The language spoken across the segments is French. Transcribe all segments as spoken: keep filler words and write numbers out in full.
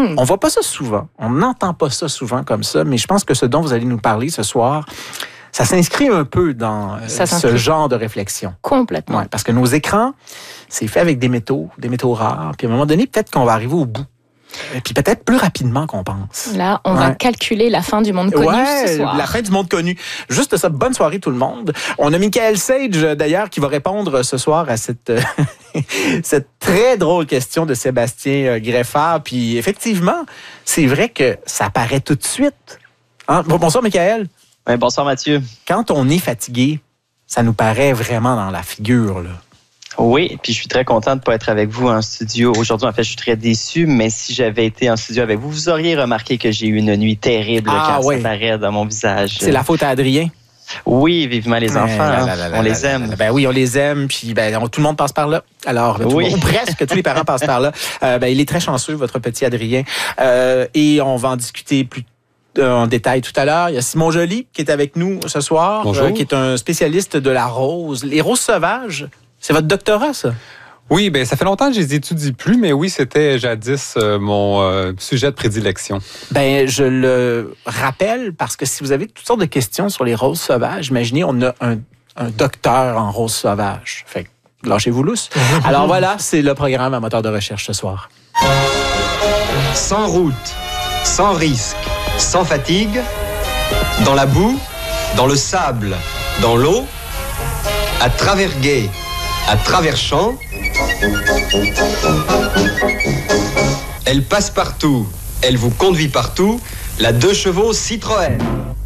Mm-hmm. On voit pas ça souvent. On n'entend pas ça souvent comme ça, mais je pense que ce dont vous allez nous parler ce soir, ça s'inscrit un peu dans euh, ce genre de réflexion. Complètement. Ouais, parce que nos écrans, c'est fait avec des métaux, des métaux rares. Puis à un moment donné, peut-être qu'on va arriver au bout. Et puis peut-être plus rapidement qu'on pense. Là, on ouais. va calculer la fin du monde connu ouais, ce soir. La fin du monde connu. Juste ça, bonne soirée tout le monde. On a Michael Sage, d'ailleurs, qui va répondre ce soir à cette, cette très drôle question de Sébastien Greffard. Puis effectivement, c'est vrai que ça paraît tout de suite. Hein? Bonsoir, Michael. Ouais, bonsoir, Mathieu. Quand on est fatigué, ça nous paraît vraiment dans la figure, là. Oui, puis je suis très content de ne pas être avec vous en studio aujourd'hui. En fait, je suis très déçu, mais si j'avais été en studio avec vous, vous auriez remarqué que j'ai eu une nuit terrible ah, quand oui. ça paraît dans mon visage. C'est la faute à Adrien? Oui, vivement les enfants. Là, là, là, là, on les aime. Là, là, ben oui, on les aime, puis ben, on, tout le monde passe par là. Alors, tout oui. monde, presque tous les parents passent par là. Euh, ben, il est très chanceux, votre petit Adrien. Euh, et on va en discuter plus en détail tout à l'heure. Il y a Simon Joly qui est avec nous ce soir, euh, qui est un spécialiste de la rose. Les roses sauvages, c'est votre doctorat, ça? Oui, ben ça fait longtemps que je les étudie plus, mais oui, c'était jadis euh, mon euh, sujet de prédilection. Ben je le rappelle parce que si vous avez toutes sortes de questions sur les roses sauvages, imaginez, on a un, un docteur en roses sauvages. Fait que lâchez-vous lousse. Alors voilà, c'est le programme à moteur de recherche ce soir. Sans route, sans risque, sans fatigue, dans la boue, dans le sable, dans l'eau, à travers gué, à travers champs, elle passe partout, elle vous conduit partout, la deux chevaux Citroën.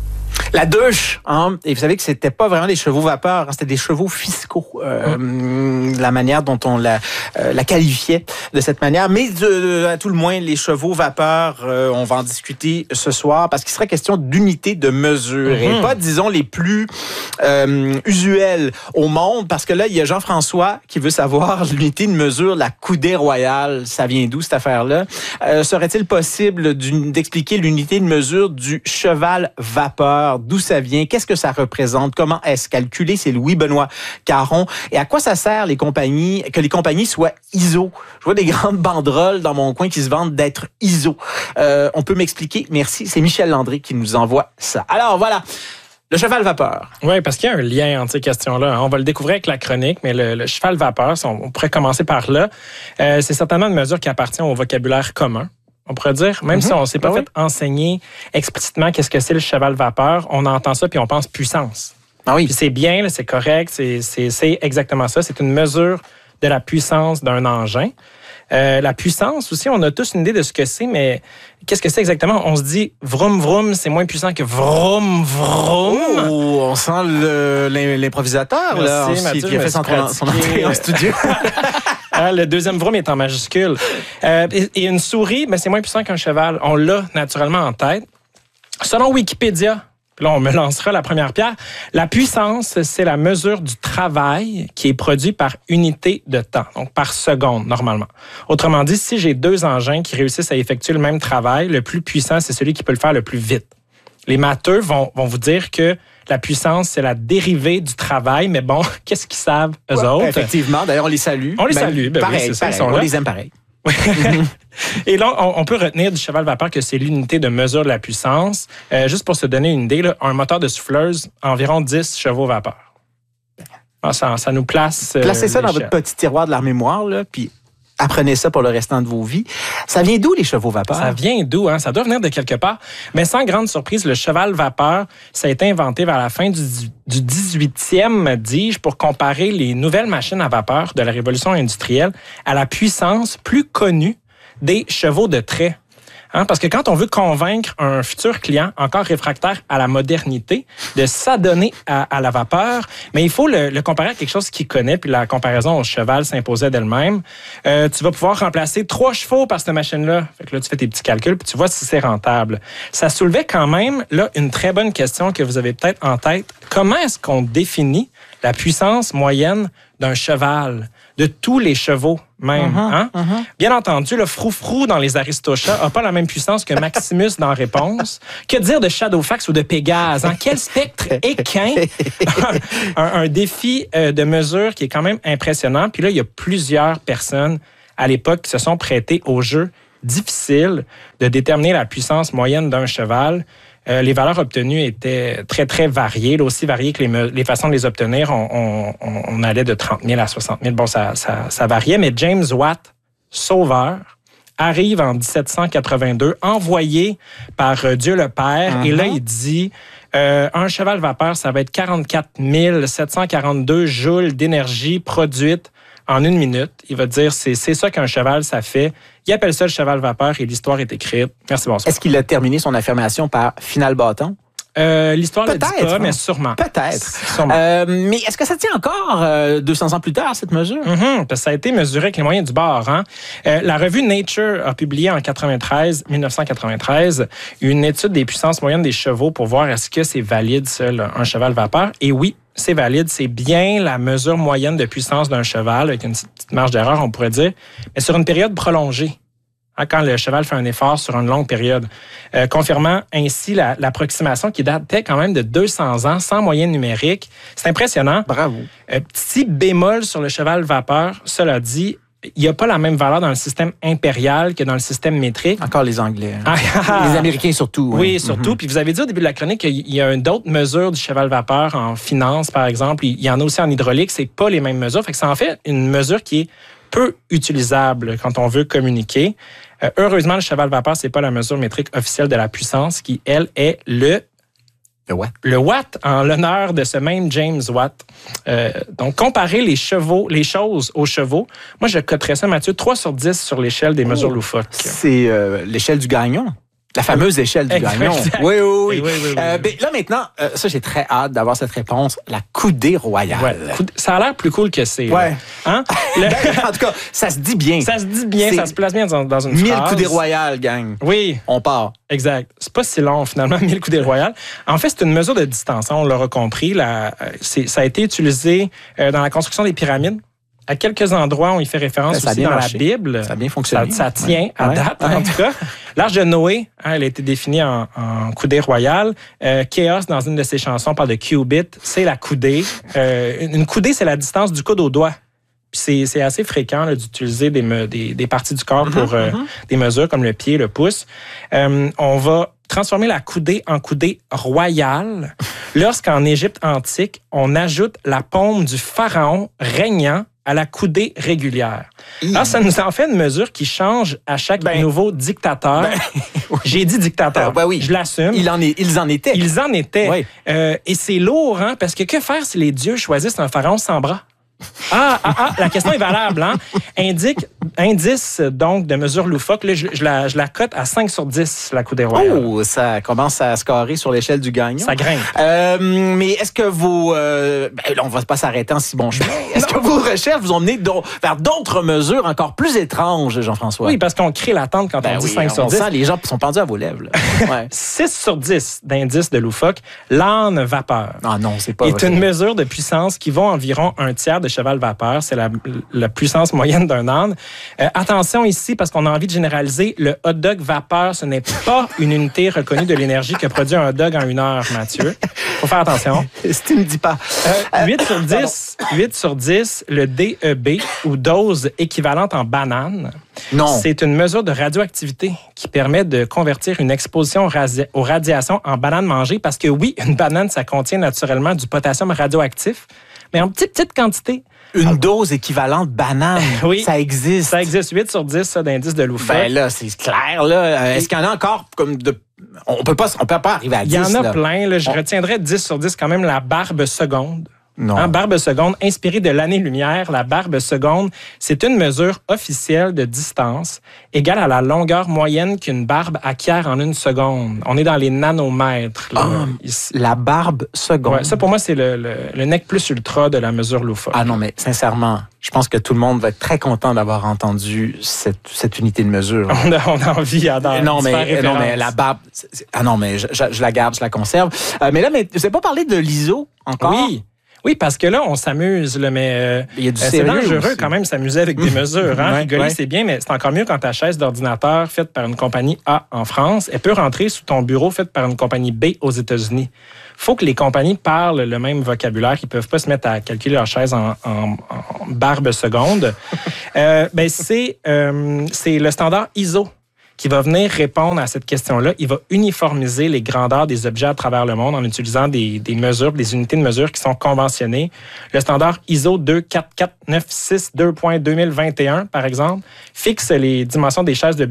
La douche, hein? Et vous savez que c'était pas vraiment des chevaux vapeur, hein? C'était des chevaux fiscaux. Euh, mmh. La manière dont on la, euh, la qualifiait de cette manière. Mais de, à tout le moins, les chevaux vapeur, euh, on va en discuter ce soir parce qu'il sera question d'unités de mesure. Mmh. Et pas, disons, les plus euh, usuelles au monde. Parce que là, il y a Jean-François qui veut savoir l'unité de mesure, la coudée royale. Ça vient d'où, cette affaire-là? Euh, serait-il possible d'expliquer l'unité de mesure du cheval vapeur? D'où ça vient? Qu'est-ce que ça représente? Comment est-ce calculé? C'est Louis-Benoît Caron. Et à quoi ça sert les compagnies, que les compagnies soient I S O? Je vois des grandes banderoles dans mon coin qui se vendent d'être I S O. Euh, on peut m'expliquer? Merci. C'est Michel Landry qui nous envoie ça. Alors voilà. Le cheval vapeur. Oui, parce qu'il y a un lien entre ces questions-là. On va le découvrir avec la chronique, mais le, le cheval vapeur, on pourrait commencer par là. Euh, c'est certainement une mesure qui appartient au vocabulaire commun. On pourrait dire, même mm-hmm. si on ne s'est pas ah fait oui. enseigner explicitement qu'est-ce que c'est le cheval vapeur, on entend ça puis on pense puissance. Ah oui. Puis c'est bien, c'est correct, c'est, c'est, c'est exactement ça. C'est une mesure de la puissance d'un engin. Euh, la puissance aussi, on a tous une idée de ce que c'est, mais qu'est-ce que c'est exactement? On se dit vroom vroom, c'est moins puissant que vroom vroom. Oh, on sent le, l'improvisateur là, Merci, Mathieu, qui a fait son, son entrée en studio. Hein, le deuxième vroom est en majuscule. Euh, et, et une souris, ben, c'est moins puissant qu'un cheval. On l'a naturellement en tête. Selon Wikipédia, là, on me lancera la première pierre. La puissance, c'est la mesure du travail qui est produit par unité de temps, donc par seconde, normalement. Autrement dit, si j'ai deux engins qui réussissent à effectuer le même travail, le plus puissant, c'est celui qui peut le faire le plus vite. Les matheux vont, vont vous dire que la puissance, c'est la dérivée du travail, mais bon, qu'est-ce qu'ils savent, eux ouais, autres? Effectivement, d'ailleurs, on les salue. On les ben, salue, ben pareil, oui, c'est pareil, ça, ils sont on là. les aime pareil. Et là, on, on peut retenir du cheval vapeur que c'est l'unité de mesure de la puissance. Euh, juste pour se donner une idée, là, un moteur de souffleuse, environ dix chevaux vapeur. Ah, ça, ça nous place... Euh, Placez ça l'échelle. dans votre petit tiroir de la mémoire, là, puis apprenez ça pour le restant de vos vies. Ça vient d'où, les chevaux vapeur? Ça vient d'où, hein? Ça doit venir de quelque part. Mais sans grande surprise, le cheval vapeur, ça a été inventé vers la fin du, du dix-huitième, dis-je, pour comparer les nouvelles machines à vapeur de la révolution industrielle à la puissance plus connue des chevaux de trait. Hein? Parce que quand on veut convaincre un futur client encore réfractaire à la modernité de s'adonner à, à la vapeur, mais il faut le, le comparer à quelque chose qu'il connaît, puis la comparaison au cheval s'imposait d'elle-même. Euh, tu vas pouvoir remplacer trois chevaux par cette machine-là. Fait que là, tu fais tes petits calculs, puis tu vois si c'est rentable. Ça soulevait quand même là une très bonne question que vous avez peut-être en tête. Comment est-ce qu'on définit la puissance moyenne d'un cheval, de tous les chevaux même? Uh-huh, hein? uh-huh. Bien entendu, le froufrou dans les Aristochats n'a pas la même puissance que Maximus dans Réponse. Que dire de Shadowfax ou de Pégase? Hein? Quel spectre équin! un, un défi euh, de mesure qui est quand même impressionnant. Puis là, il y a plusieurs personnes à l'époque qui se sont prêtées au jeu difficile de déterminer la puissance moyenne d'un cheval. Euh, les valeurs obtenues étaient très, très variées, là, aussi variées que les, me- les façons de les obtenir. On, on, on allait de trente mille à soixante mille. Bon, ça, ça, ça variait, mais James Watt, sauveur, arrive en dix-sept cent quatre-vingt-deux, envoyé par euh, Dieu le Père, mm-hmm. et là, il dit... Euh, un cheval vapeur, ça va être quarante-quatre mille sept cent quarante-deux joules d'énergie produite en une minute. Il va dire, c'est, c'est ça qu'un cheval, ça fait. Il appelle ça le cheval vapeur et l'histoire est écrite. Merci, bonsoir. Est-ce qu'il a terminé son affirmation par final bâton? Euh, l'histoire ne le dit pas, hein? mais sûrement. Peut-être. Sûrement. Euh, mais est-ce que ça tient encore euh, deux cents ans plus tard, cette mesure? Mm-hmm, parce que ça a été mesuré avec les moyens du bord. Hein? Euh, la revue Nature a publié en quatre-vingt-treize, dix-neuf cent quatre-vingt-treize une étude des puissances moyennes des chevaux pour voir est-ce que c'est valide, ça, là, un cheval vapeur. Et oui, c'est valide. C'est bien la mesure moyenne de puissance d'un cheval, avec une petite marge d'erreur, on pourrait dire, mais sur une période prolongée. Quand le cheval fait un effort sur une longue période, euh, confirmant ainsi la, l'approximation qui datait quand même de deux cents ans, sans moyenne numérique. C'est impressionnant. Bravo. Euh, petit bémol sur le cheval vapeur, cela dit, il n'y a pas la même valeur dans le système impérial que dans le système métrique. Encore les Anglais. Hein? Les Américains surtout. Oui, hein? surtout. Mm-hmm. Puis vous avez dit au début de la chronique qu'il y a d'autres mesures du cheval vapeur en finance, par exemple. Il y en a aussi en hydraulique. C'est pas les mêmes mesures. Fait que ça en fait une mesure qui est peu utilisable quand on veut communiquer. Euh, heureusement, le cheval vapeur, c'est pas la mesure métrique officielle de la puissance qui, elle, est le... Le watt. Le watt, en l'honneur de ce même James Watt. Euh, donc, comparer les chevaux, les choses aux chevaux, moi, je coterais ça, Mathieu, trois sur dix sur l'échelle des mesures oh, loufoques. C'est euh, l'échelle du gagnon. La fameuse échelle du exact. gagnon. Oui, oui, oui. oui, oui, oui, euh, oui. Ben, là, maintenant, euh, ça, j'ai très hâte d'avoir cette réponse. La coudée royale. Ouais, ça a l'air plus cool que c'est. Ouais. Hein? Le... en tout cas, ça se dit bien. Ça se dit bien, c'est ça se place bien dans, dans une mille phrase. coudées royales, gang. Oui. On part. Exact. C'est pas si long, finalement, mille coudées royales. En fait, c'est une mesure de distance. Hein, on l'aura compris. La, c'est, ça a été utilisé euh, dans la construction des pyramides. À quelques endroits, on y fait référence ça aussi dans marché. la Bible. Ça a bien fonctionné. Ça, ça tient ouais. à ouais. date, ouais. en tout cas. L'Arche de Noé, hein, elle a été définie en, en coudée royale. Euh, Chaos, dans une de ses chansons, parle de cubit. C'est la coudée. Euh, une coudée, c'est la distance du coude au doigt. Puis c'est, c'est assez fréquent là, d'utiliser des, me, des, des parties du corps pour euh, mm-hmm. des mesures comme le pied, le pouce. Euh, on va transformer la coudée en coudée royale lorsqu'en Égypte antique, on ajoute la paume du pharaon régnant à la coudée régulière. Mmh. Alors, ça nous en fait une mesure qui change à chaque ben, nouveau dictateur. Ben, oui. J'ai dit dictateur. Euh, ben oui. Je l'assume. Il en est, ils en étaient. Ils en étaient. Oui. Euh, et c'est lourd, hein, parce que que faire si les dieux choisissent un pharaon sans bras? Ah, ah, ah, la question est valable. Hein? Indique, indice donc de mesure loufoque. Là, je, je, la, je la cote à cinq sur dix, la coudée royale. Oh, ça commence à scorer sur l'échelle du gagnon. Ça grimpe. Euh, mais est-ce que vos... Euh, ben là, on va pas s'arrêter en si bon chemin. Est-ce que vos recherches vous ont mené vers d'autres mesures encore plus étranges, Jean-François? Oui, parce qu'on crée l'attente quand ben on dit oui, cinq sur dix. Sent, les gens sont pendus à vos lèvres. Ouais. six sur dix d'indice de loufoque. L'âne vapeur. Ah non, c'est pas est vrai. une mesure de puissance qui vaut environ un tiers de cheval vapeur. C'est la, la puissance moyenne d'un âne. Euh, attention ici, parce qu'on a envie de généraliser, le hot dog vapeur, ce n'est pas une unité reconnue de l'énergie que produit un hot dog en une heure, Mathieu. Faut faire attention. Si tu me dis pas. Euh, huit sur dix, huit sur dix, le D E B, ou dose équivalente en banane. Non. C'est une mesure de radioactivité qui permet de convertir une exposition radi- aux radiations en banane mangée, parce que oui, une banane, ça contient naturellement du potassium radioactif, mais en petite, petite quantité. Une ah, dose équivalente banane, oui, ça existe. Ça existe, huit sur dix ça, d'indice de loufoque. Ben là, c'est clair. Là. Est-ce qu'il y en a encore comme de... On peut pas, on peut pas arriver à dix. Il y en a là. plein. Là. Je on... retiendrai dix sur dix quand même la barbe seconde. Non. Hein, barbe seconde, inspirée de l'année-lumière, la barbe seconde, c'est une mesure officielle de distance égale à la longueur moyenne qu'une barbe acquiert en une seconde. On est dans les nanomètres. Là, oh, ici. La barbe seconde. Ouais, ça, pour moi, c'est le, le, le nec plus ultra de la mesure loufoque. Ah non, mais sincèrement, je pense que tout le monde va être très content d'avoir entendu cette, cette unité de mesure. On a, on a envie à dans, non, mais, faire référence. non, mais la barbe... C'est, ah non, mais je, je, je la garde, je la conserve. Euh, mais là, mais, vous n'avez pas parlé de l'I S O encore? Oui. Oui, parce que là, on s'amuse, là, mais euh, il y a du c'est dangereux aussi. Quand même s'amuser avec des mesures. Hein? ouais, Rigoler, ouais. c'est bien, mais c'est encore mieux quand ta chaise d'ordinateur faite par une compagnie A en France, elle peut rentrer sous ton bureau faite par une compagnie B aux États-Unis. Il faut que les compagnies parlent le même vocabulaire. Ils ne peuvent pas se mettre à calculer leur chaise en, en, en barbe seconde. euh, ben, c'est, euh, c'est le standard I S O. qui va venir répondre à cette question-là. Il va uniformiser les grandeurs des objets à travers le monde en utilisant des, des mesures, des unités de mesure qui sont conventionnées. Le standard I S O deux quatre quatre neuf six deux point deux mille vingt et un, par exemple, fixe les dimensions des chaises de